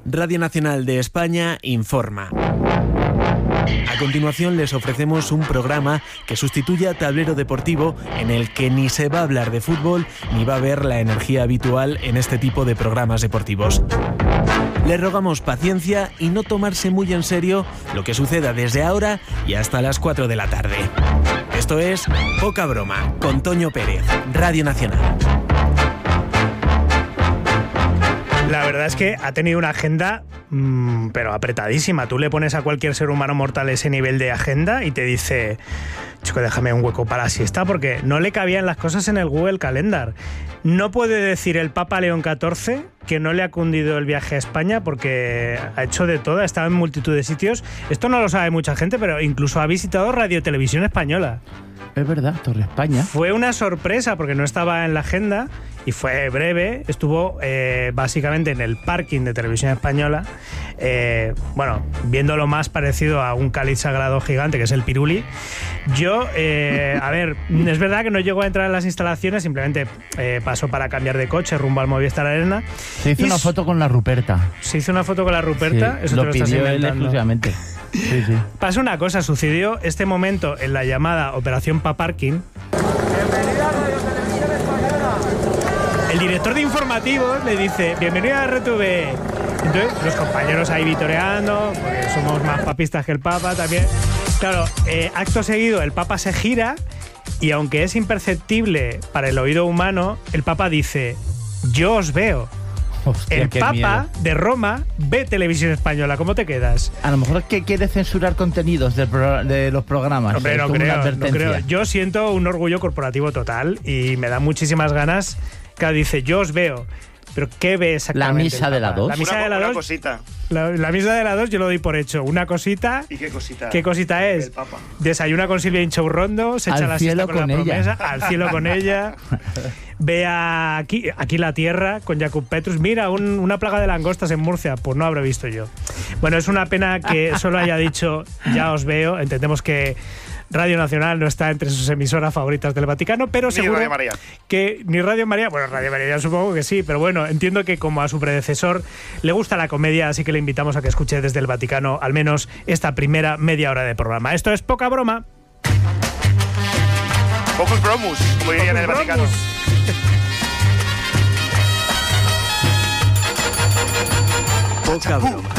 Radio Nacional de España informa. A continuación les ofrecemos un programa que sustituye a Tablero Deportivo, en el que ni se va a hablar de fútbol ni va a haber la energía habitual en este tipo de programas deportivos. Les rogamos paciencia y no tomarse muy en serio lo que suceda desde ahora y hasta las 4 de la tarde. Esto es Poca Broma, con Toño Pérez, Radio Nacional. La verdad es que ha tenido una agenda, pero apretadísima. Tú le pones a cualquier ser humano mortal ese nivel de agenda y te dice, chico, déjame un hueco para la siesta, porque no le cabían las cosas en el Google Calendar. No puede decir el Papa León XIV que no le ha cundido el viaje a España, porque ha hecho de todo, ha estado en multitud de sitios. Esto no lo sabe mucha gente, pero incluso ha visitado Radio Televisión Española. Es verdad, Torre España. Fue una sorpresa porque no estaba en la agenda y fue breve. Estuvo básicamente en el parking de Televisión Española, viendo lo más parecido a un cáliz sagrado gigante, que es el Piruli. Yo, a ver, es verdad que no llegó a entrar en las instalaciones, simplemente pasó para cambiar de coche rumbo al Movistar Arena. Se hizo una foto con la Ruperta. Se hizo una foto con la Ruperta, sí, eso lo te lo estás pidió él inventando. exclusivamente. Sí, sí. Pasa una cosa, sucedió este momento en la llamada Operación Paparking. Bienvenida a Radio Televisión Española. El director de informativos le dice, bienvenida a RTV. Entonces, los compañeros ahí vitoreando, porque somos más papistas que el Papa también. Claro, acto seguido el Papa se gira y aunque es imperceptible para el oído humano, el Papa dice, yo os veo. Hostia, El qué Papa miedo. de Roma ve Televisión Española. ¿Cómo te quedas? A lo mejor es que quiere censurar contenidos de los programas. Hombre, Es no como una creo, no advertencia. creo. Yo siento un orgullo corporativo total y me da muchísimas ganas. Claro, dice, yo os veo. ¿Pero qué ve exactamente? La misa el de la Papa? 2. La misa de la Una 2. cosita. La misa de la 2 yo lo doy por hecho. Una cosita. ¿Y qué cosita? ¿Qué cosita es? El Papa. Desayuna con Silvia Inchaurrondo, se echa Al la siesta cielo con la con ella. promesa, al cielo con ella. Ve aquí la tierra con Jakub Petrus. Mira, una plaga de langostas en Murcia. Pues no habré visto yo. Bueno, es una pena que solo haya dicho ya os veo. Entendemos que Radio Nacional no está entre sus emisoras favoritas del Vaticano, pero Ni seguro Radio María. que ni Radio María, bueno, Radio María ya supongo que sí, pero bueno, entiendo que como a su predecesor le gusta la comedia, así que le invitamos a que escuche desde el Vaticano al menos esta primera media hora de programa. Esto es Poca Broma. Pocos bromus, como dirían en el Vaticano. Poca Broma.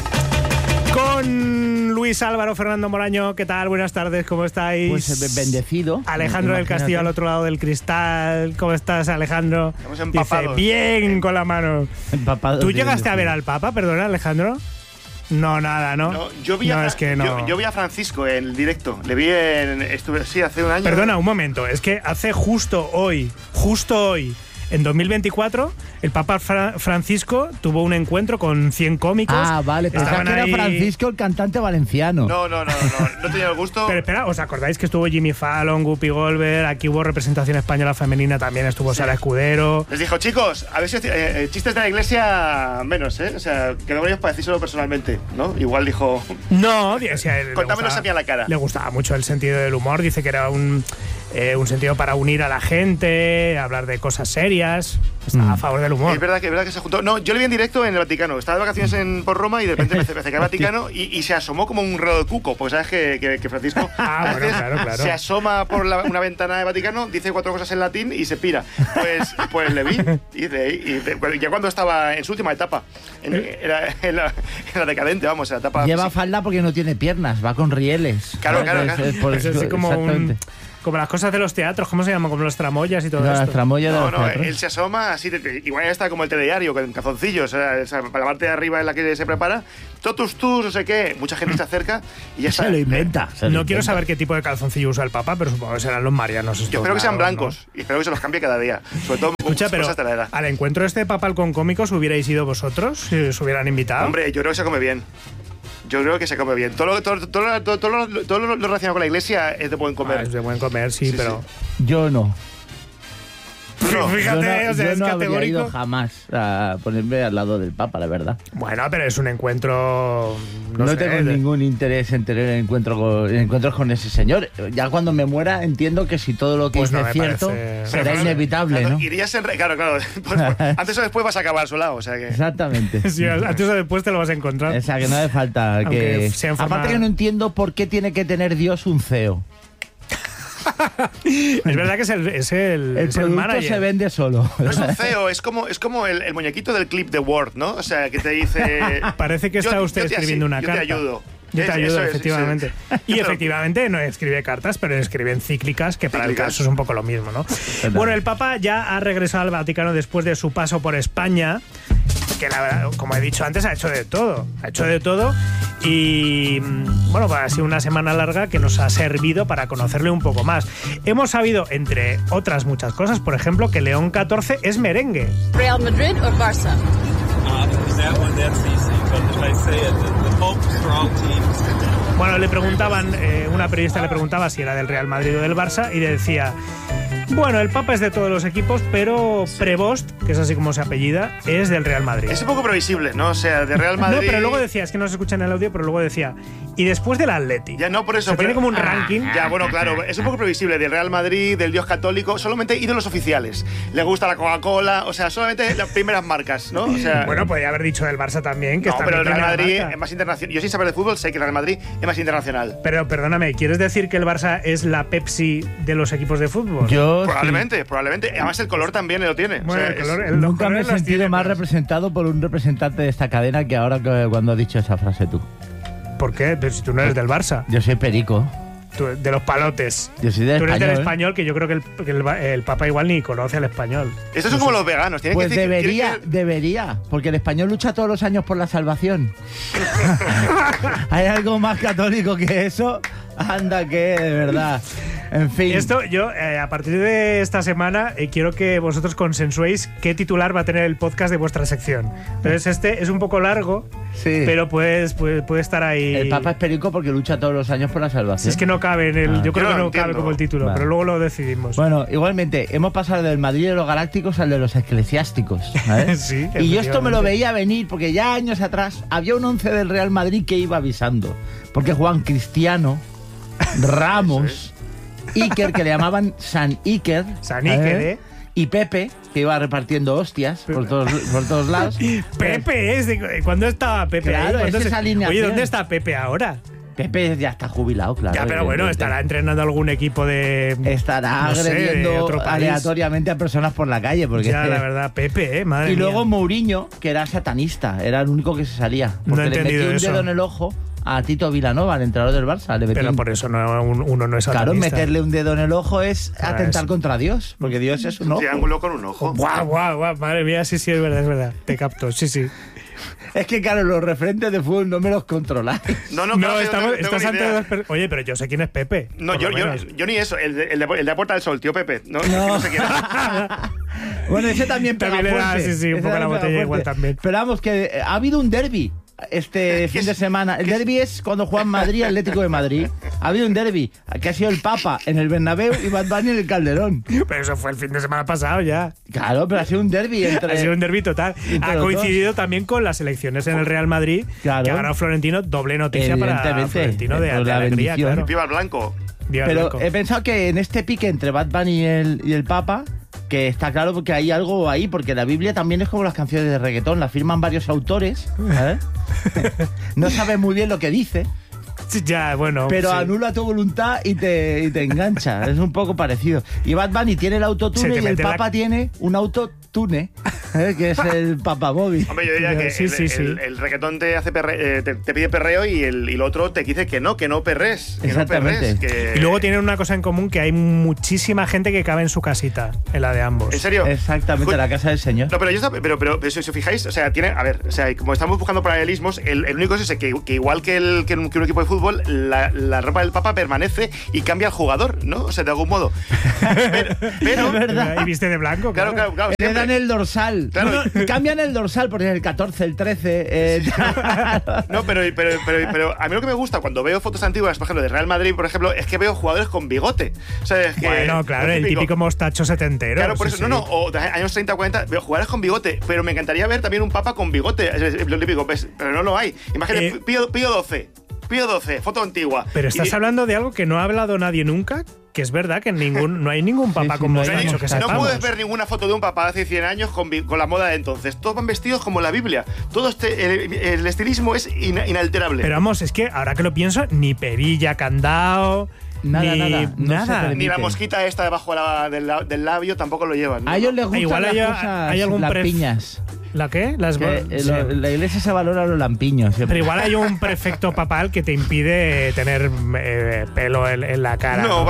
Con Luis Álvaro, Fernando Moraño, ¿qué tal? Buenas tardes, ¿cómo estáis? Pues bendecido. Alejandro del Imagínate. Castillo al otro lado del cristal. ¿Cómo estás, Alejandro? Estamos empapados. Dice, bien con la mano. Empapados ¿Tú de llegaste a ver ilusión. al Papa, perdona, Alejandro? No, nada, ¿no? No, yo vi No, a, es que no. yo vi a Francisco en el directo. Le vi hace un año. Perdona, un momento. Es que hace justo hoy, en 2024, el Papa Francisco tuvo un encuentro con 100 cómicos. Ah, vale. Pensaba Estaban que era ahí- Francisco, el cantante valenciano. No tenía el gusto. Pero espera, ¿os acordáis que estuvo Jimmy Fallon, Guppy Goldberg? Aquí hubo representación española femenina también, estuvo Sara Escudero. Les dijo, chicos, a ver si chistes de la iglesia menos, ¿eh? O sea, que no vayáis para decírselo personalmente, ¿no? Igual dijo, No, o sea, le contámelo gustaba- a mí a la cara. Le gustaba mucho el sentido del humor, dice que era un sentido para unir a la gente, hablar de cosas serias. Estaba a favor del humor. Es verdad que se juntó. No, yo le vi en directo en el Vaticano. Estaba de vacaciones por Roma y de repente me acerqué al Vaticano y se asomó como un reloj de cuco. Porque sabes que Francisco Ah, a bueno, veces claro. se asoma por una ventana de Vaticano, dice 4 cosas en latín y se pira. Pues le vi. Ya cuando estaba en su última etapa. Era en la decadente, vamos, en la etapa. Lleva física. falda porque no tiene piernas, va con rieles. Claro, claro, Es- claro. es por Es eso, así como exactamente. como las cosas de los teatros, ¿cómo se llaman? Como los tramoyas y todo No, esto. las tramoyas de No, los no, teatros. él se asoma así, igual está como el telediario, con calzoncillos, o sea, para la parte de arriba en la que se prepara, totus tus, no sé qué, mucha gente se acerca y ya está. Se lo inventa. se lo No quiero inventa. saber qué tipo de calzoncillo usa el Papa, pero supongo que serán los marianos. Yo estos espero que sean raros, blancos y espero que se los cambie cada día, sobre todo Escucha, pero cosas de la edad. al encuentro este papal con cómicos, ¿hubierais ido vosotros? Si os hubieran invitado. Hombre, yo creo que se come bien. Yo creo que se come bien. Todo lo relacionado con la iglesia es de buen comer. Es de buen comer, sí, Sí, pero... Yo no. no. Fíjate, o sea, yo es no habría categórico. ido jamás a ponerme al lado del Papa, la verdad. Bueno, pero es un encuentro. No sé, tengo ningún interés en tener encuentros con ese señor. Ya cuando me muera entiendo que si todo lo que Pues no dice me es cierto, parece- será inevitable, Claro, ¿no? irías en claro. Pues, antes o después vas a acabar a su lado, o sea que. Exactamente. Sí, antes o después te lo vas a encontrar. O sea, que no hace falta Aunque que... sea en forma- Aparte que no entiendo por qué tiene que tener Dios un CEO. Es verdad que es el El producto producto se vende solo. No es un CEO, es como el muñequito del clip de Word, ¿no? O sea, que te dice. Parece que está usted escribiendo una carta. Yo te ayudo. Yo te ayudo, Eso es, efectivamente. sí. Y efectivamente no escribe cartas, pero escribe encíclicas, que para el Cíclicas. caso es un poco lo mismo, ¿no? Bueno, el Papa ya ha regresado al Vaticano después de su paso por España, que la verdad, como he dicho antes, ha hecho de todo. Ha hecho de todo y, bueno, pues ha sido una semana larga que nos ha servido para conocerle un poco más. Hemos sabido, entre otras muchas cosas, por ejemplo, que León XIV es merengue. Real Madrid or Barça? That one, that's easy, but as I say it, the both strong teams. Bueno, le preguntaban, una periodista le preguntaba si era del Real Madrid o del Barça y le decía, bueno, el Papa es de todos los equipos, pero Prevost, que es así como se apellida, es del Real Madrid. Es un poco previsible, ¿no? O sea, de Real Madrid. No, pero luego decía, es que no se escucha en el audio, pero luego decía, y después del Atleti. Ya no, por eso. O sea, tiene pero- como un ranking. Ya, bueno, claro, es un poco previsible. Del Real Madrid, del Dios católico, solamente ídolos oficiales. Le gusta la Coca-Cola, o sea, solamente las primeras marcas, ¿no? O sea, Bueno, podría haber dicho del Barça también, que no, está pero el Real primera Madrid marca. es más internacional. Yo sin saber de fútbol sé que el Real Madrid es más internacional. Pero perdóname, ¿quieres decir que el Barça es la Pepsi de los equipos de fútbol? Yo Probablemente. Además, el color también lo tiene. Bueno, O sea, el color- es- el- los nunca me he colores las sentido tiene, más pero- representado por un representante de esta cadena que ahora cuando has dicho esa frase tú. ¿Por qué? Pero si tú no eres del Barça, Yo soy perico. tú- de los palotes. Yo soy del Tú eres español. del ¿eh? español, que yo creo que el Papa igual ni conoce al español. Estos son como los veganos. Tienen Pues que decir, debería, tienen que- debería, porque el español lucha todos los años por la salvación. ¿Hay algo más católico que eso? Anda que, de verdad. En fin. Esto, yo, a partir de esta semana, quiero que vosotros consensuéis qué titular va a tener el podcast de vuestra sección. Entonces, este es un poco largo, Sí. pero puede estar ahí. El Papa es perico porque lucha todos los años por la Si salvación. es que no cabe en el. Yo creo Yo que no no cabe entiendo. como el título, Vale. pero luego lo decidimos. Bueno, igualmente, hemos pasado del Madrid de los Galácticos al de los Eclesiásticos. ¿sabes? Sí, y yo esto me lo efectivamente. veía venir porque ya años atrás había un 11 del Real Madrid que iba avisando. Porque jugaban Cristiano, Ramos, Iker, que le llamaban San Iker. San Iker, ¿eh? Y Pepe, que iba repartiendo hostias por todos lados. Pepe es. ¿Cuándo estaba Pepe? Claro, ahí? ¿Cuándo es esa alineación. Oye, ¿dónde está Pepe ahora? Pepe ya está jubilado, claro. Ya, pero bueno, evidentemente. estará entrenando algún equipo de. Estará no sé, de agrediendo otro país. aleatoriamente a personas por la calle. Porque Ya, es que- la verdad, Pepe, madre Y luego mía. Mourinho, que era satanista, era el único que se salía. No Porque he le entendido metió un eso. dedo en el ojo a Tito Vilanova, el entrenador del Barça. Le metió Pero un- por eso no, uno no es Claro, satanista. meterle un dedo en el ojo es Ah, atentar es- contra Dios, porque Dios es un ojo. Triángulo con un ojo. Guau, guau, guau, madre mía, sí, sí, es verdad, te capto, sí, sí. Es que, claro, los referentes de fútbol no me los controláis. No, No, claro, yo estamos, tengo estás ni ante idea. dos Oye, pero yo sé quién es Pepe. No, por yo, lo yo, menos. yo ni eso. El de Puerta del Sol, tío Pepe. No, No. no sé quién es. Bueno, ese también pega También le da, fuerte. sí, sí, un Ese poco la también pega botella igual fuerte. también. Pero vamos, que ha habido un derbi este fin de semana. El derbi es cuando juegan Madrid, Atlético de Madrid. Ha habido un derbi, que ha sido el Papa en el Bernabéu y Bad Bunny en el Calderón. Pero eso fue el fin de semana pasado ya. Claro, pero ha sido un derbi entre... Ha sido un derbi total. entre Ha los coincidido también con las elecciones en el Real Madrid, Claro. que ha ganado Florentino, doble noticia para Evidentemente, Florentino de por la alegría, bendición. claro. Viva el blanco. Viva el Pero blanco. he pensado que en este pique entre Bad Bunny y el Papa, que está claro porque hay algo ahí, porque la Biblia también es como las canciones de reggaetón, la firman varios autores, ¿sabes? No sabes muy bien lo que dice, Sí, ya, bueno. pero sí. anula tu voluntad y te engancha. Es un poco parecido. Y Bad Bunny tiene el Se autotune te y el mete la- Papa tiene un autotune, que es el Papa Bobby. Hombre, yo diría que Sí, sí, sí. el reggaetón te hace te pide perreo y el otro te dice que no perres. Que Exactamente. no perres. Que... Y luego tienen una cosa en común, que hay muchísima gente que cabe en su casita, en la de ambos. ¿En serio? Exactamente, Ju- la casa del Señor. No, pero si os fijáis, o sea, tiene, a ver, o sea, como estamos buscando paralelismos, el único es ese, que igual que un equipo de fútbol, la ropa del Papa permanece y cambia al jugador, ¿no? O sea, de algún modo. Pero Es verdad. Y viste de blanco, claro, claro. claro, claro. Le dan siempre. el dorsal. dorsal. Claro. No, cambian el dorsal porque es el 14, el 13. No, pero a mí lo que me gusta cuando veo fotos antiguas, por ejemplo, de Real Madrid, por ejemplo, es que veo jugadores con bigote. O sea, es que Bueno, claro, el típico mostacho setentero. Claro, por sí, eso, sí. o de años 30, 40, veo jugadores con bigote, pero me encantaría ver también un papa con bigote, es lo típico, pero no lo hay. Imagínate, Pío XII, foto antigua. Pero estás hablando de algo que no ha hablado nadie nunca, que es verdad que no hay ningún papa con no hay mostacho que mostacho. No sepamos. puedes ver ninguna foto de un papá de hace 100 años con la moda de entonces. Todos van vestidos como la Biblia. Todo el estilismo es inalterable. Pero vamos, es que ahora que lo pienso, ni perilla, candado, Nada, ni nada. No se nada. permite. Ni la mosquita esta debajo del labio tampoco lo llevan. ¿no? A ellos les gustan Igual las hay- cosas hay algún lampiñas. ¿La qué? Las Que, sí. la iglesia se valora los lampiños. siempre. Pero igual hay un prefecto papal que te impide tener pelo en la cara. No,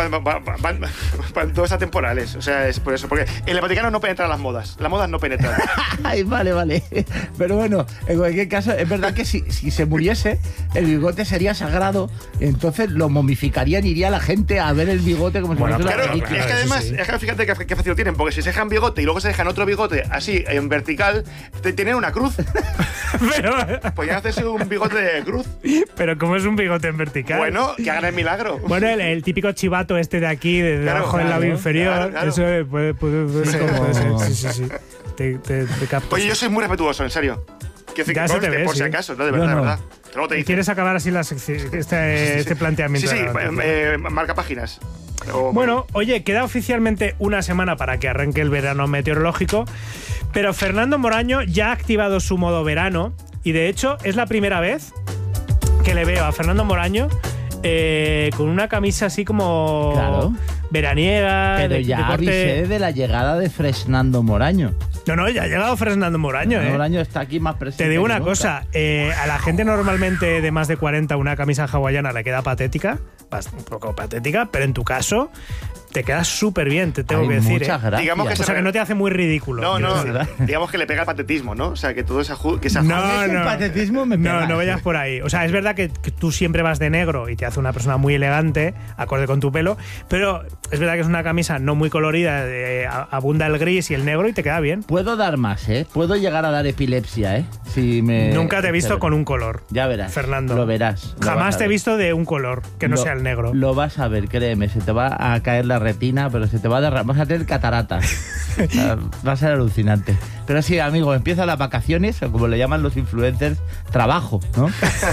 van todos atemporales. O sea, es por eso. Porque en el Vaticano no penetran las modas. Las modas no penetran. Ay, vale. Pero bueno, en cualquier caso, es verdad que si se muriese, el bigote sería sagrado. Entonces lo momificarían, iría la gente a ver el bigote como si Bueno, fuese una Claro, película. es que eso además, sí. es que fíjate qué fácil lo tienen, porque si se dejan bigote y luego se dejan otro bigote así en vertical, tienen una cruz. Podrían hacerse un bigote de cruz. pero ¿cómo es un bigote en vertical? Bueno, que hagan el milagro. Bueno, el típico chivato este de aquí, de Claro, debajo del labio claro, inferior, claro. eso puede ser, como- puede ser, sí. Te capto. Oye, yo soy muy respetuoso, en serio. Quiero decir Ya que se te conste, ve, por si sí. acaso, ¿no? De Yo verdad, no. de verdad. Luego te ¿Y dice. quieres acabar así este planteamiento? Sí, de la noticia? marca páginas. O- Bueno, oye, queda oficialmente una semana para que arranque el verano meteorológico, pero Fernando Moraño ya ha activado su modo verano y de hecho es la primera vez que le veo a Fernando Moraño con una camisa así como Claro. veraniega. Pero de ya corte- avisé de la llegada de Fresnando Moraño. No, ya ha llegado Fernando Moraño, Moraño está aquí más presente. Te digo que una nunca. cosa, a la gente normalmente de más de 40 una camisa hawaiana le queda patética, un poco patética, pero en tu caso te queda súper bien, te tengo Ay, que decir. muchas gracias. Digamos que O sea, que no te hace muy ridículo. No, quiero no, decir. digamos que le pega el patetismo, ¿no? O sea, que todo que se No, A mí es el patetismo me pega. no vayas por ahí. O sea, es verdad que tú siempre vas de negro y te hace una persona muy elegante, acorde con tu pelo, pero es verdad que es una camisa no muy colorida, abunda el gris y el negro y te queda bien. Puedo dar más, ¿eh? Puedo llegar a dar epilepsia, ¿eh? Si me... Nunca te he visto con un color. Ya verás. Fernando. Lo verás. lo vas Jamás a te he ver. visto de un color que no Lo- sea el negro. Lo vas a ver, créeme. Se te va a caer la retina, pero se te va a derramar. Vas a tener cataratas. O sea, va a ser alucinante. Pero sí, amigo, empiezan las vacaciones, o como le llaman los influencers, trabajo, ¿no?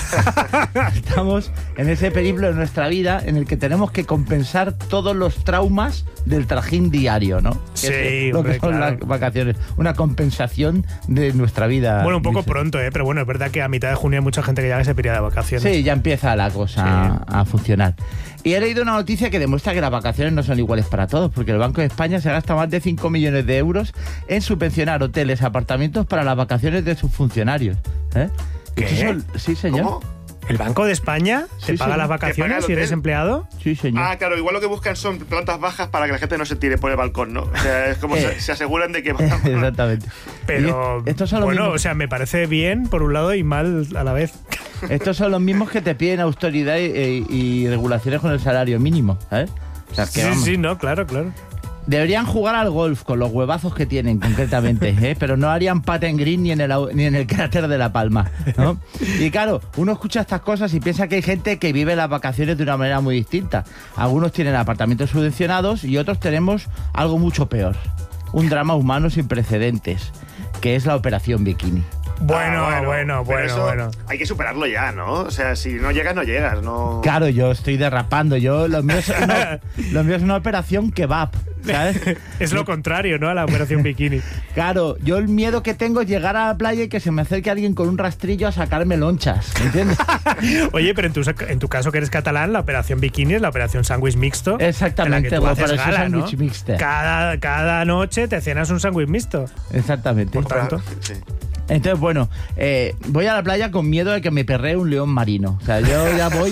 Estamos en ese periplo de nuestra vida en el que tenemos que compensar todos los traumas del trajín diario, ¿no? Que Sí, es lo hombre, que son claro. las vacaciones. Una compensación de nuestra vida. Bueno, un poco dice. pronto, pero bueno, es verdad que a mitad de junio hay mucha gente que ya se piría de vacaciones. Sí, ya empieza la cosa a funcionar. Y he leído una noticia que demuestra que las vacaciones no son iguales para todos, porque el Banco de España se gasta más de 5 millones de euros en subvencionar hoteles, apartamentos para las vacaciones de sus funcionarios. ¿Eh? ¿Qué? Sí, señor. ¿Cómo? ¿El Banco de España te Sí, paga señor. las ¿Te paga vacaciones el si eres hotel? empleado? Sí, señor. Ah, claro, igual lo que buscan son plantas bajas para que la gente no se tire por el balcón, ¿no? O sea, es como se aseguran de que... Exactamente. Pero Y estos son los bueno, mismos- o sea, me parece bien por un lado y mal a la vez. Estos son los mismos que te piden autoridad y regulaciones con el salario mínimo, ¿sabes? O sea, que Sí, vamos. sí, no, claro. Deberían jugar al golf con los huevazos que tienen, concretamente, ¿eh? Pero no harían patent green ni en el cráter de La Palma, ¿no? Y claro, uno escucha estas cosas y piensa que hay gente que vive las vacaciones de una manera muy distinta. Algunos tienen apartamentos subvencionados y otros tenemos algo mucho peor. Un drama humano sin precedentes, que es la Operación Bikini. Bueno, pero eso bueno. Hay que superarlo ya, ¿no? O sea, si no llegas, no llegas, ¿no? Claro, yo estoy derrapando. Lo mío es una operación kebab, ¿sabes? Es lo contrario, ¿no? A la operación bikini. Claro, yo el miedo que tengo es llegar a la playa y que se me acerque alguien con un rastrillo a sacarme lonchas, ¿me entiendes? Oye, pero en tu caso que eres catalán, la operación bikini es la operación sándwich mixto. Exactamente, en la que tú por haces eso gala, ¿no? sándwich mixto. Cada noche te cenas un sándwich mixto. Exactamente. Por tanto. Sí. Entonces, bueno, voy a la playa con miedo de que me perree un león marino. O sea, yo ya voy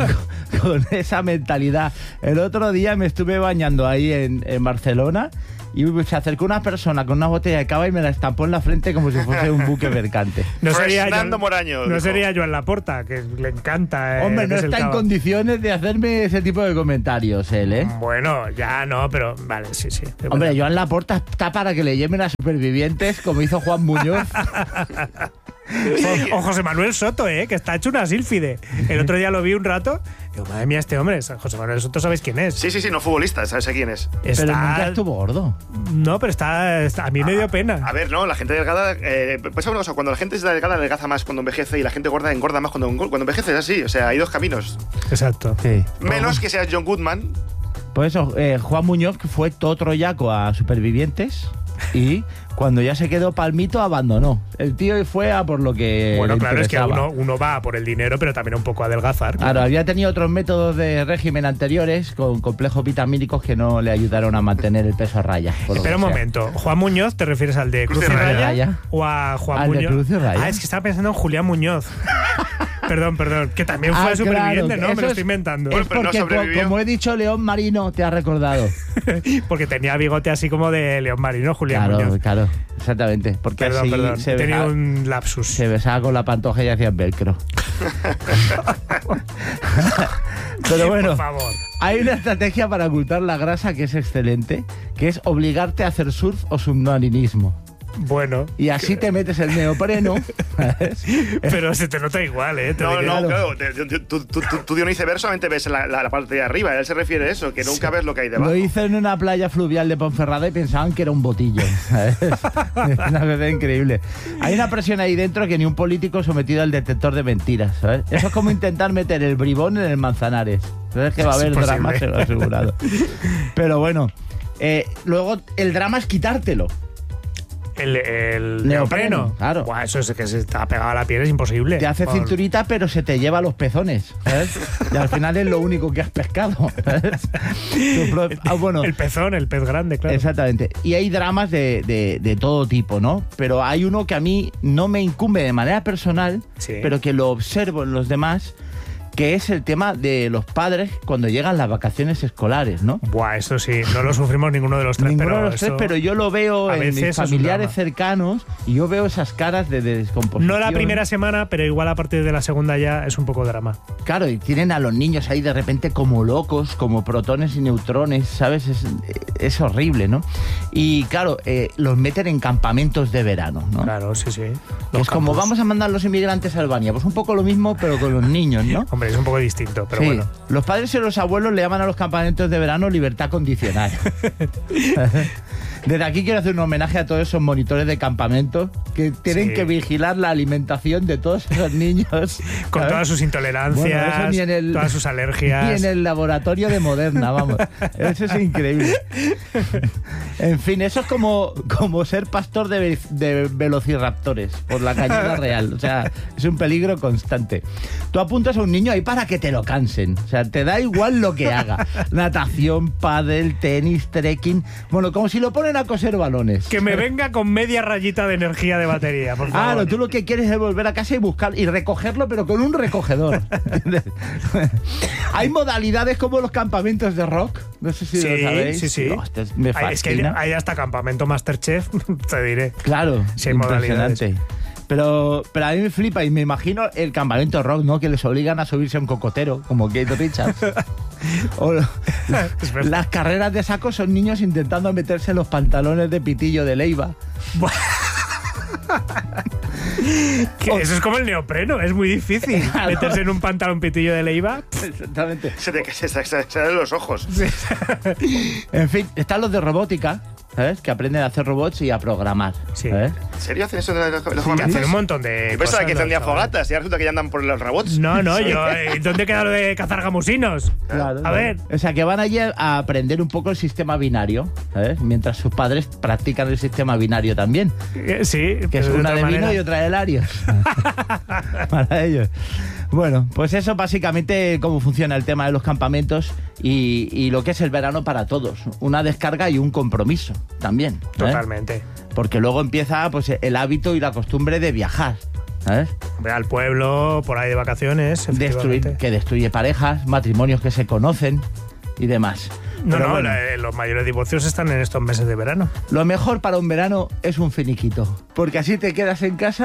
con esa mentalidad. El otro día me estuve bañando ahí en Barcelona y se acercó una persona con una botella de cava y me la estampó en la frente como si fuese un buque mercante. No sería Fernando Moraño. No dijo. sería Joan Laporta, que le encanta. Hombre, no que es el está en cava. condiciones de hacerme ese tipo de comentarios él, ¿eh? Bueno, ya no, pero vale, sí. Hombre, Joan Laporta está para que le lleven a Supervivientes como hizo Juan Muñoz. O José Manuel Soto, que está hecho una sílfide. El otro día lo vi un rato. Digo, madre mía, este hombre, José Manuel Soto, ¿sabéis quién es? Sí, no futbolista, ¿sabes quién es? Pero nunca estuvo gordo. No, pero está a mí me dio pena. A ver, no, la gente delgada. Pues una cosa, cuando la gente es delgada, adelgaza más cuando envejece y la gente gorda engorda más cuando envejece, es así. O sea, hay dos caminos. Exacto. Sí. Menos que sea John Goodman. Por eso, Juan Muñoz que fue todo troyaco a Supervivientes y cuando ya se quedó palmito abandonó. El tío fue a por lo que Bueno, le claro, es que interesaba. uno va por el dinero, pero también un poco a adelgazar. Claro, había tenido otros métodos de régimen anteriores con complejos vitamínicos que no le ayudaron a mantener el peso a raya. por lo Espera un que sea. momento, ¿Juan Muñoz te refieres al de Cruz y Raya? Raya. ¿O a Juan Al de Muñoz? Cruz y Raya. Ah, es que estaba pensando en Julián Muñoz. Perdón, que también fue superviviente, claro, ¿no? Me eso lo es- estoy inventando. Es pero no porque, sobrevivió. como he dicho, León Marino te ha recordado. Porque tenía bigote así como de León Marino, Julián Muñoz. Claro, exactamente. Porque Perdón, así perdón. se He tenido besaba, un lapsus. se besaba con la pantoja y hacía velcro. Pero bueno, Por favor. hay una estrategia para ocultar la grasa que es excelente, que es obligarte a hacer surf o submarinismo. Bueno, Y así te metes el neopreno. ¿sabes? pero se te nota igual, ¿eh? Te No, diré. no, claro. Tú de un iceberg solamente ves la parte de arriba. Él se refiere a eso, que nunca ves lo que hay debajo. Lo hice en una playa fluvial de Ponferrada y pensaban que era un botillo. ¿sabes? Una cosa increíble. Hay una presión ahí dentro que ni un político sometido al detector de mentiras. ¿sabes? Eso es como intentar meter el bribón en el Manzanares. ¿Sabes que va a Es haber imposible. drama? Se lo he asegurado. Pero bueno, luego el drama es quitártelo. El Neopreno, claro. Buah, eso es que se está pegado a la piel, es imposible. Te hace Por- cinturita, pero se te lleva los pezones. ¿sabes? Y al final es lo único que has pescado. ¿sabes? Bueno, El pezón, el pez grande, claro. exactamente. Y hay dramas de todo tipo, ¿no? Pero hay uno que a mí no me incumbe de manera personal, Sí. pero que lo observo en los demás, que es el tema de los padres cuando llegan las vacaciones escolares, ¿no? Buah, eso sí, no lo sufrimos ninguno de los tres, Ninguno pero de los tres, eso- pero yo lo veo a en veces mis es un familiares drama. cercanos y yo veo esas caras de descomposición. No la primera semana, pero igual a partir de la segunda ya es un poco drama. Claro, y tienen a los niños ahí de repente como locos, como protones y neutrones, ¿sabes? Es horrible, ¿no? Y claro, los meten en campamentos de verano, ¿no? Claro, sí, sí. Que Los es como campus. vamos a mandar los inmigrantes a Albania. Pues un poco lo mismo, pero con los niños, ¿no? Hombre, es un poco distinto, pero sí, bueno. los padres y los abuelos le llaman a los campamentos de verano libertad condicional. Desde aquí quiero hacer un homenaje a todos esos monitores de campamento que tienen Sí. que vigilar la alimentación de todos esos niños. Con ¿sabes? todas sus intolerancias, Bueno, eso ni en el- todas sus alergias. Y en el laboratorio de Moderna, vamos. Eso es increíble. En fin, eso es como ser pastor de velociraptores por la Cañada Real. O sea, es un peligro constante. Tú apuntas a un niño ahí para que te lo cansen. O sea, te da igual lo que haga. Natación, pádel, tenis, trekking. Bueno, como si lo ponen a coser balones. Que me venga con media rayita de energía de batería, por favor. Claro, tú lo que quieres es volver a casa y buscar y recogerlo, pero con un recogedor. ¿Entiendes? Hay modalidades como los campamentos de rock. No sé si lo sabéis. sí, sí. Hostia, me fascina. Es que hay hasta campamento Masterchef, te diré. Claro, Sí, hay modalidades. impresionante. Pero a mí me flipa y me imagino el campamento rock, ¿no? Que les obligan a subirse a un cocotero, como Keith Richards. O Es verdad. las carreras de saco son niños intentando meterse en los pantalones de pitillo de Leiva. Que eso es como el neopreno, es muy difícil Claro. meterse en un pantalón pitillo de Leiva. Exactamente. Se de los ojos. En fin, están los de robótica, ¿sabes? Que aprenden a hacer robots y a programar. Sí. ¿sabes? ¿En serio hacen eso de los Que jóvenes? hacen un montón de Yo pensaba cosas, que tendrían los chavales. fogatas y ahora resulta que ya andan por los robots. No, yo. ¿Dónde queda lo de cazar gamusinos? Claro. A ver. O sea, que van allí a aprender un poco el sistema binario, ¿sabes? Mientras sus padres practican el sistema binario también. Sí. Que pero es una otra de vino manera. y otra de Larios. Para ellos. Bueno, pues eso básicamente cómo funciona el tema de los campamentos y lo que es el verano para todos. Una descarga y un compromiso también. ¿eh? Totalmente. Porque luego empieza pues el hábito y la costumbre de viajar. ¿Sabes? Ve al pueblo, por ahí de vacaciones. Destruir, efectivamente. que destruye parejas, matrimonios que se conocen y demás. Pero bueno. Los mayores divorcios están en estos meses de verano. Lo mejor para un verano es un finiquito, porque así te quedas en casa,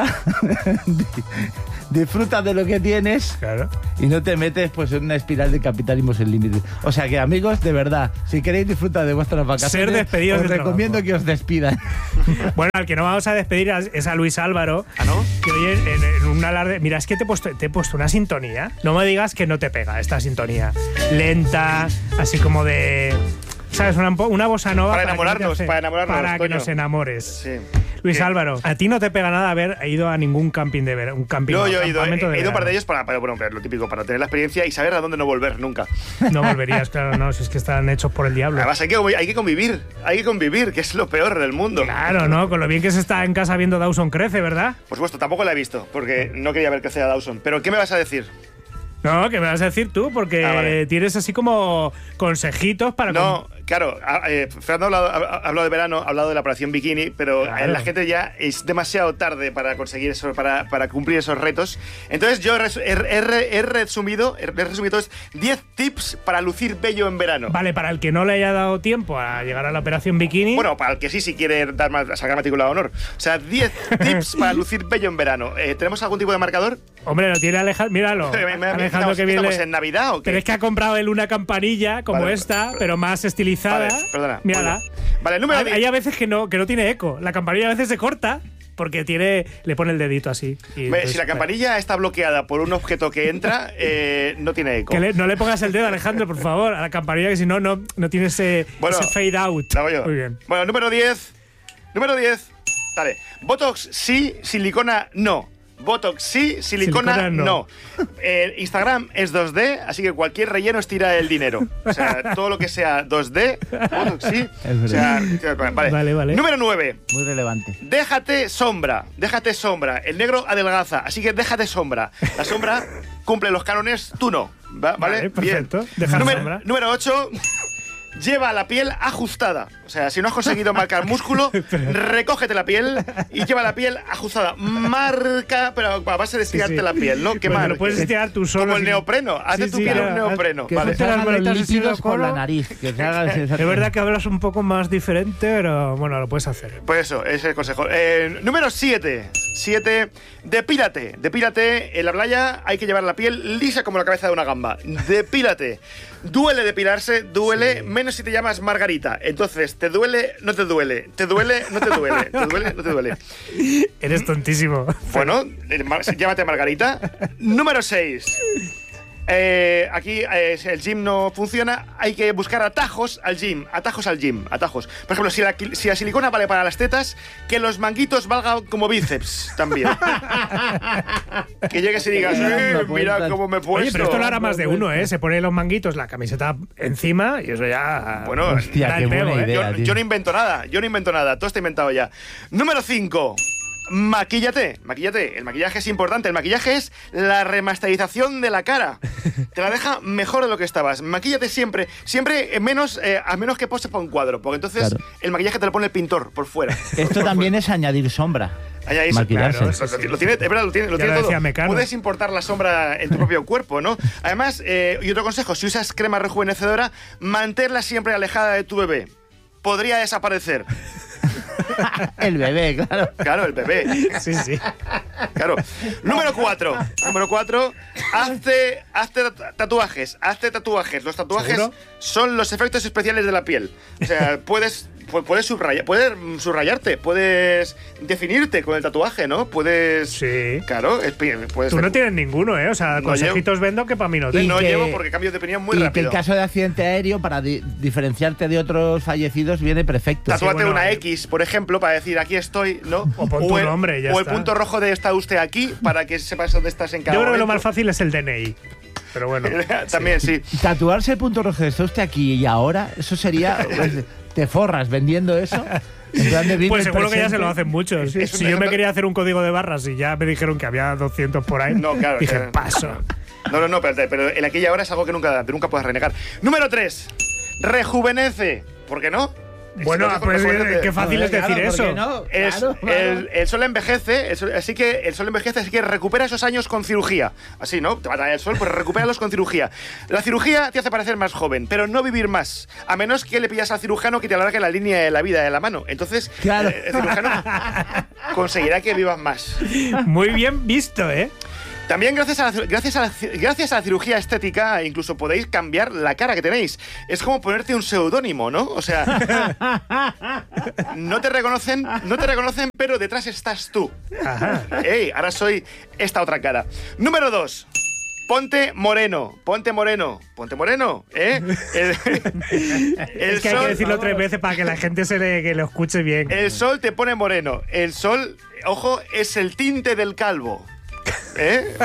disfrutas de lo que tienes, Claro. y no te metes pues en una espiral de capitalismo sin límites. O sea que, amigos, de verdad, si queréis disfrutar de vuestras vacaciones, Ser despedidos os del recomiendo trabajo. que os despidan. Bueno, al que no vamos a despedir es a Luis Álvaro. ¿Ah, no? Que hoy en un alarde... Mira, es que te he puesto una sintonía. No me digas que no te pega esta sintonía. Lenta, así como de... ¿Sabes? Una bossa nova. Para que enamorarnos, te hace- para enamorarnos, Para que Toño. nos enamores. Sí. Luis ¿Qué? Álvaro, a ti no te pega nada haber ido a ningún camping de verano. Un camping, Yo no, he ido, campamento de he ido un par de verano. ellos para bueno, lo típico, para tener la experiencia y saber a dónde no volver nunca. No volverías, claro, no, si es que están hechos por el diablo. Además, hay que convivir, que es lo peor del mundo. Claro, ¿no? Con lo bien que se está en casa viendo Dawson Crece, ¿verdad? Por supuesto, tampoco la he visto, porque no quería ver crecer a Dawson. Pero, ¿qué me vas a decir? No, ¿qué me vas a decir tú? Porque Vale. tienes así como consejitos para... No, claro, Fernando ha hablado de verano, ha hablado de la operación bikini, pero Claro. la gente ya es demasiado tarde para conseguir eso, para cumplir esos retos. Entonces yo he resumido 10 tips para lucir bello en verano. Vale, para el que no le haya dado tiempo a llegar a la operación bikini... Bueno, para el que sí, si quiere sacar matrícula de honor. O sea, 10 tips para lucir bello en verano. ¿Tenemos algún tipo de marcador? Hombre, lo tiene Alejandro... Míralo. Alejandro, que viene... ¿Estamos en Navidad o qué? Pero es que ha comprado él una campanilla como Vale, esta, pero más estilizada. Vale, perdona. Mírala. Vale, número 10. Hay a veces que no tiene eco. La campanilla a veces se corta porque le pone el dedito así. Y entonces, Si la campanilla está bloqueada por un objeto que entra, no tiene eco. no le pongas el dedo, Alejandro, por favor, a la campanilla, que si no tiene ese fade out. la hago yo. Muy bien. Bueno, número 10. Dale. Botox sí, silicona no. Botox sí, silicona Silicona no. no. Instagram es 2D, así que cualquier relleno estira el dinero. O sea, todo lo que sea 2D, Botox sí. Es O sea, Vale, vale. Número 9. Muy relevante. Déjate sombra. El negro adelgaza, así que déjate sombra. La sombra cumple los cánones, tú no. ¿Vale? Vale, perfecto. Bien. Dejar sombra. Número 8. Lleva la piel ajustada. O sea, si no has conseguido marcar músculo, recógete la piel y lleva la piel ajustada. Marca, pero a base de estirarte Sí. la piel, ¿no? ¿Qué Pues más? lo puedes estirar tú solo. Como el sin- neopreno. Hazte Sí, tu sí, piel claro. un neopreno. Que Vale. se salgan las los bolitas así de lípidos con la colo. nariz. Que se hagan Es verdad que hablas un poco más diferente, pero bueno, lo puedes hacer. Pues eso, ese es el consejo. Número 7. 7. Depílate. Depílate. En la playa hay que llevar la piel lisa como la cabeza de una gamba. Depílate. Duele depilarse, duele, menos si te llamas Margarita. Entonces, ¿te duele? No te duele. ¿Te duele? No te duele. ¿Te duele? No te duele. Eres tontísimo. Bueno, llámate Margarita. Número 6. Aquí el gym no funciona, hay que buscar atajos al gym. Atajos. Por ejemplo, si la silicona vale para las tetas, que los manguitos valgan como bíceps también. Que llegues y digas, mira cómo me he puesto. Oye, pero esto lo hará más de uno, ¿eh? Se pone los manguitos, la camiseta encima y eso ya... Bueno, Hostia, da qué el pego, buena ¿eh? idea. yo no invento nada, todo está inventado ya. Número 5. Maquíllate. El maquillaje es importante. El maquillaje es la remasterización de la cara. Te la deja mejor de lo que estabas. Maquíllate siempre a menos que poses para un cuadro, porque entonces Claro. el maquillaje te lo pone el pintor por fuera. Esto también es añadir sombra. Ahí, Maquillarse. claro, lo tiene, es verdad, lo tiene Ya lo todo. decía Mecano. Puedes importar la sombra en tu propio cuerpo, ¿no? Además, y otro consejo, si usas crema rejuvenecedora, manténla siempre alejada de tu bebé. Podría desaparecer. El bebé, claro. Claro, el bebé. Sí, sí. Claro. Número 4. Hazte tatuajes. Los tatuajes ¿Seguro? son los efectos especiales de la piel. O sea, puedes subrayarte, puedes definirte con el tatuaje, ¿no? Puedes... Sí. Claro, puedes... Tú no tienes ninguno, ¿eh? O sea, No consejitos vendo que para mí no tengo. No que- llevo porque cambio de opinión muy Y que rápido. el caso de accidente aéreo, para diferenciarte de otros fallecidos, viene perfecto. Tatúate bueno, una X, por ejemplo, para decir aquí estoy, ¿no? O pon tu nombre y ya o el está. punto rojo de está usted aquí, para que sepas dónde estás en cada Yo creo que lo momento. más fácil es el DNI. Pero bueno. También, sí. Tatuarse el punto rojo de está usted aquí y ahora, eso sería... pues, te forras vendiendo eso. En plan de vive Pues el seguro que ya se presente. lo hacen muchos. Es un Si yo me ejemplo- quería hacer un código de barras y ya me dijeron que había 200 por ahí, No, claro, dije, claro. paso. No, pero el aquí y ahora es algo que nunca puedes renegar. Número 3. Rejuvenece. ¿Por qué no? Bueno, pues qué fácil es decir Claro, ¿por eso. qué no? El sol envejece, así que recupera esos años con cirugía. Así, ¿no? Te va a dar el sol, pues recupéralos con cirugía. La cirugía te hace parecer más joven, pero no vivir más. A menos que le pillas al cirujano que te alargue la línea de la vida de la mano. Entonces, Claro. el cirujano conseguirá que vivas más. Muy bien visto, ¿eh? También gracias a la cirugía estética incluso podéis cambiar la cara que tenéis. Es como ponerte un seudónimo, ¿no? O sea, no te reconocen, pero detrás estás tú. Ajá. Ey, ahora soy esta otra cara. Número 2. Ponte moreno, ¿eh? Es que hay que decirlo 3 veces para que la gente que lo escuche bien. El sol te pone moreno. El sol, ojo, es el tinte del calvo. ¿Eh?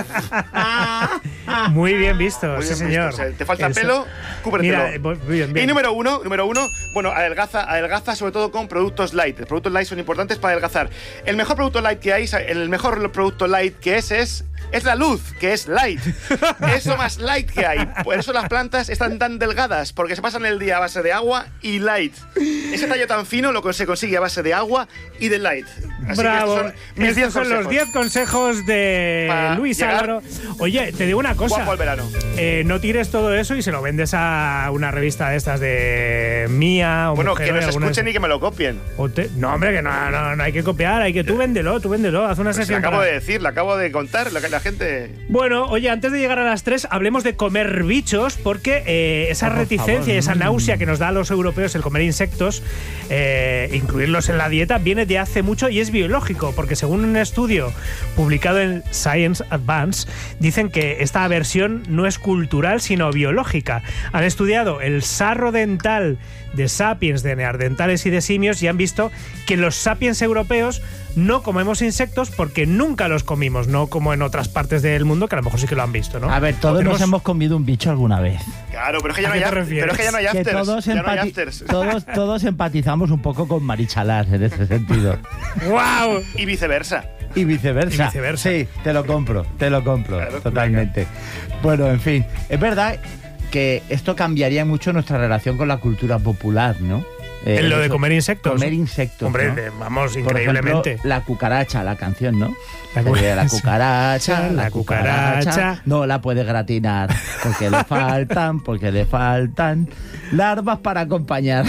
Muy bien visto, Muy sí, bien señor. visto. O sea, te falta Eso. pelo, cúbretelo. Mira, muy bien, bien. Y número uno, bueno, adelgaza sobre todo con productos light. Los productos light son importantes para adelgazar. El mejor producto light que hay, el mejor producto light que es la luz, que es light. Es lo más light que hay. Por eso las plantas están tan delgadas, porque se pasan el día a base de agua y light. Ese tallo tan fino lo que se consigue a base de agua y de light. Así Bravo. que estos son mis 10 Estos son los 10 consejos de Para Luis llegar Álvaro. Oye, te digo una cosa. guapo al verano. No tires todo eso y se lo vendes a una revista de estas de Mía o Bueno, Mujer, que nos alguna de escuchen y que me lo copien. No, hombre, que no hay que copiar, tú véndelo, haz una Pues lo sesión. acabo para- de decir, lo acabo de contar, lo que la gente... Bueno, oye, antes de llegar a las 3, hablemos de comer bichos, porque esa por reticencia favor. y esa náusea que nos da a los europeos el comer insectos, incluirlos en la dieta, viene de hace mucho y es biológico, porque según un estudio publicado en Science Advance, dicen que esta aversión no es cultural, sino biológica. Han estudiado el sarro dental de sapiens, de neandertales y de simios y han visto que los sapiens europeos no comemos insectos porque nunca los comimos, no como en otras partes del mundo que a lo mejor sí que lo han visto, ¿no? A ver, todos Tenemos- nos hemos comido un bicho alguna vez. Claro, pero es que ya ¿A no qué hay te refieres? pero es que ya no hay Que afters. todos, Ya no hay afters. todos empatizamos un poco con Marichalar en ese sentido. ¡Guau! Y viceversa. Y viceversa. Y viceversa. Sí, te lo compro, Claro, totalmente. Bueno, en fin, es verdad que esto cambiaría mucho nuestra relación con la cultura popular, ¿no? En lo de eso- comer insectos. Comer insectos. Hombre, ¿no? vamos, Por increíblemente. ejemplo, la cucaracha, la canción, ¿no? La La cucaracha, la cucaracha. no la puede gratinar porque le faltan larvas para acompañar.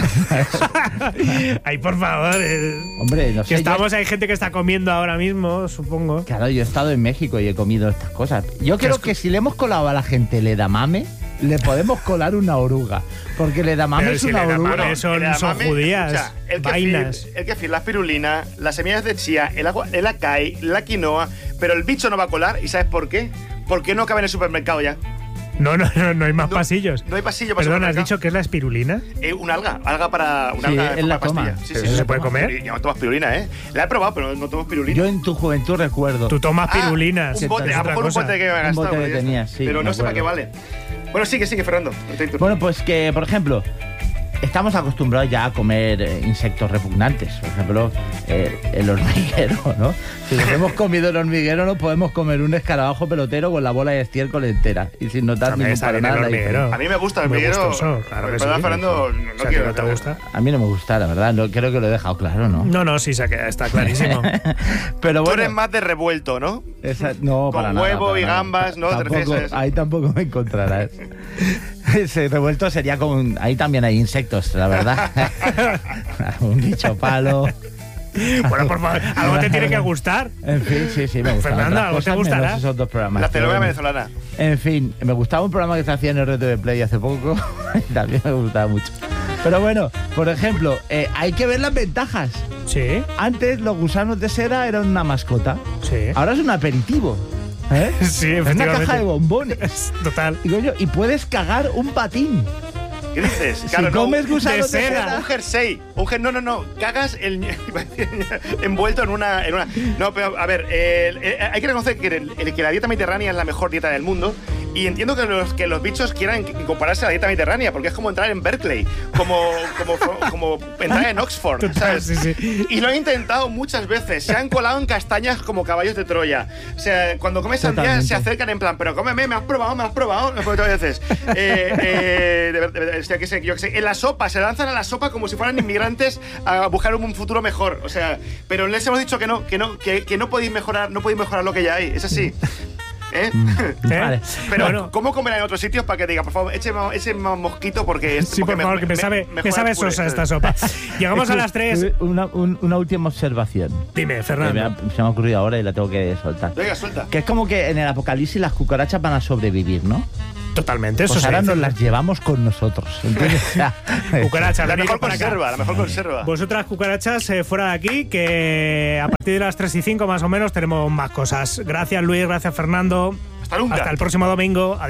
Ay, por favor. Hombre, no Que sé. estamos, hay gente que está comiendo ahora mismo, supongo. Claro, yo he estado en México y he comido estas cosas. Yo creo que si le hemos colado a la gente el edamame, le podemos colar una oruga. Porque el edamame Pero es si una el edamame oruga. es- son El edamame, judías, o sea, vainas. El kefir, la espirulina, las semillas de chía, el acai, la quinoa, pero el bicho no va a colar. ¿Y sabes por qué? Porque no cabe en el supermercado ya. No hay más pasillos. No hay pasillo para Perdón, ¿has supermercado. dicho que es la espirulina? Un alga Sí, para una alga él la para toma. pastilla. Sí, ¿Pero sí, eso se sí. puede comer? Yo no tomo espirulina, ¿eh? La he probado, pero no tomo espirulina. Yo en tu juventud recuerdo. Tú tomas pirulinas. Un bote, es a lo otra mejor un cosa. bote que me he Un gastado. bote que pero ya está. tenías, sí, Pero me no sé para qué acuerdo. vale. Bueno, sigue, Fernando. No te interrumpo. Bueno, pues que, por ejemplo, estamos acostumbrados ya a comer insectos repugnantes. Por ejemplo, el hormiguero, ¿no? Si nos hemos comido el hormiguero, no podemos comer un escarabajo pelotero con la bola de estiércol entera y sin notar Hombre, ningún está para bien el nada. la hormiguero. A mí me gusta el Muy hormiguero. gustoso, claro que Perdón, sí. Fernando, O no sea, quiero. que no te gusta. A mí no me gusta, la verdad. No, creo que lo he dejado claro, ¿no? No, sí, está clarísimo. Pero Tú bueno, eres más de revuelto, ¿no? no, con para nada, huevo para y nada. gambas, ¿no? ¿Te Tampoco, refieres a eso? ahí tampoco me encontrarás. Ese revuelto sería con... Ahí también hay insectos, la verdad. Un bicho palo. Bueno, por favor, algo te tiene que gustar. En fin, sí, me gusta. Fernando, ¿algo te gustará? Esos dos programas. La pero telenovela bueno. venezolana. En fin, me gustaba un programa que se hacía en el RTV Play hace poco. Y también me gustaba mucho. Pero bueno, por ejemplo, hay que ver las ventajas. Sí, Antes los gusanos de seda eran una mascota. sí. Ahora es un aperitivo. ¿Eh? Sí, Es una caja de bombones. Total. Y, coño, y puedes cagar un patín. ¿Qué dices? Si comes gusanos de de seda. seda. Un jersey. No. Cagas envuelto en una. No, pero a ver, hay que reconocer que la dieta mediterránea es la mejor dieta del mundo Y entiendo que los bichos quieran compararse a la dieta mediterránea, porque es como entrar en Berkeley, como entrar en Oxford, ¿sabes? Sí. Y lo he intentado muchas veces. Se han colado en castañas como caballos de Troya. O sea, cuando comes sandía Totalmente. se acercan en plan, pero cómeme, me has probado. Muchas veces. O sea, yo qué sé. En la sopa, se lanzan a la sopa como si fueran inmigrantes a buscar un futuro mejor. O sea, pero les hemos dicho que no podéis mejorar lo que ya hay. Es así. Vale. Pero Bueno. ¿cómo comerán en otros sitios para que diga, por favor, eche más mosquito porque Sí, por favor, que me sabe puré. sosa esta sopa. Llegamos a las 3. Una última observación. Dime, Que Fernando. se me ha ocurrido ahora y la tengo que soltar. Venga, suelta. Que es como que en el apocalipsis las cucarachas van a sobrevivir, ¿no? Totalmente, eso Pues se ahora dice. nos las llevamos con nosotros, ¿entiendes? O sea, Cucaracha, La venid mejor para acá. conserva. Vosotras, cucarachas, fuera de aquí, que a partir de las 3:05 más o menos tenemos más cosas. Gracias, Luis, gracias, Fernando. Hasta nunca. Hasta el próximo domingo. Adiós.